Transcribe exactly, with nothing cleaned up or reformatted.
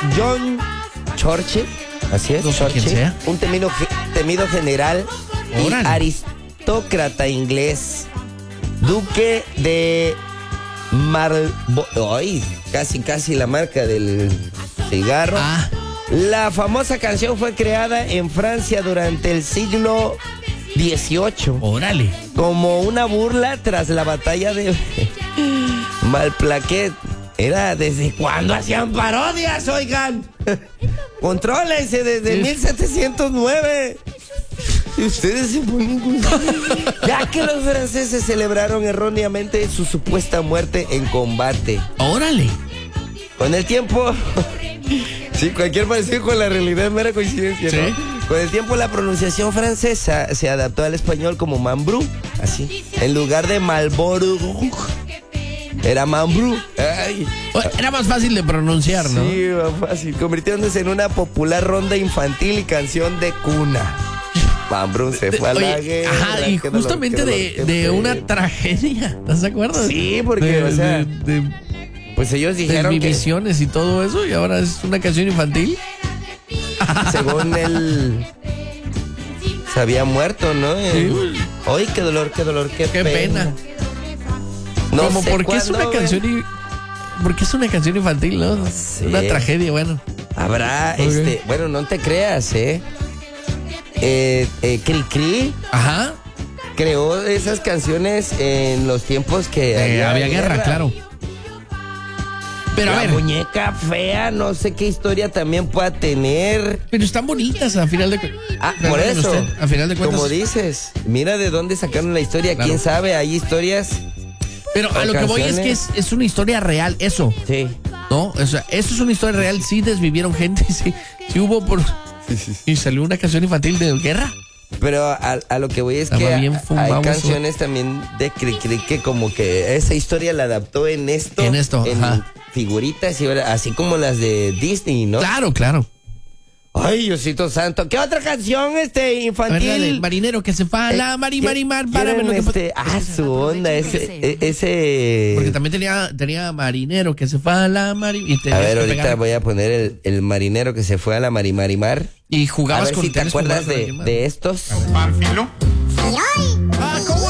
John Churchill, así es, No sé quién Churchill, sea. un temido, temido general y Órale. aristócrata inglés, duque de Marlborough, ay, casi casi la marca del cigarro. Ah, La famosa canción fue creada en Francia durante el siglo dieciocho órale. como una burla tras la batalla de Malplaquet. Era desde cuando hacían parodias, oigan. Contrólense desde Sí. mil setecientos nueve. Y ustedes se ponen... Ya que los franceses celebraron erróneamente su supuesta muerte en combate. Órale. Con el tiempo... Sí, cualquier parecido con la realidad es mera coincidencia, ¿no? Sí. Con el tiempo la pronunciación francesa se adaptó al español como Mambrú, así. En lugar de Marlborough, era Mambrú. Ay. O- Era más fácil de pronunciar, ¿no? Sí, más fácil. Convirtiéndose en una popular ronda infantil y canción de cuna. Mambrú se fue a la Oye, guerra. ajá, y qué dolor, justamente qué dolor, de, qué de pena. una tragedia, ¿estás de acuerdo? Sí, porque, De- o sea, de- de- pues ellos dijeron que desvivisiones y todo eso, y ahora es una canción infantil. según él se había muerto, ¿no? Sí. Ay, qué dolor, qué dolor, qué, Qué pena. No Como sé porque es cuándo, una güey. canción y, porque es una canción infantil, ¿no? sé. Una tragedia, bueno. Habrá, Ok. este, bueno, no te creas, ¿eh? Eh, eh, Cri Cri Ajá. creó esas canciones en los tiempos que Eh, había guerra, claro. Pero La a ver, muñeca fea, no sé qué historia también pueda tener. pero están bonitas a final de cuentas. Ah, por eso. A final de cuentas. Como dices, mira de dónde sacaron la historia. Claro. ¿Quién sabe? Hay historias. Pero a o lo que voy es que es, canciones. es una historia real, eso. Sí. ¿No? O sea, eso es una historia real. Sí desvivieron gente, sí, sí hubo por. Y salió una canción infantil de guerra. Pero a, a lo que voy es Estaba que bien hay fumado canciones también de Cri Cri que como que esa historia la adaptó en esto. En esto, En ajá. figuritas y ahora- así como las de Disney, ¿no? Claro, claro. Ay, Diosito Santo. ¿Qué otra canción este A ver, la infantil? del marinero que se fa, la Eh, mari, ¿qué- mari, mar, para quieren lo que este, ah, su onda, ese, e- ese. Porque también tenía, tenía marinero que se fa, la mari. Y A tenías ver, que ahorita pegar. voy a poner el, el marinero que se fue a la Marimarimar. Y A jugabas ver con si te tenías que acuerdas jugar de, con la de estos. Ah, ¿cómo